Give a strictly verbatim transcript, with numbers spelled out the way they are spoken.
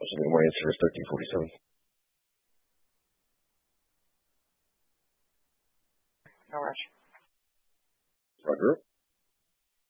So my answer is thirteen forty-seven. No rush. Roger.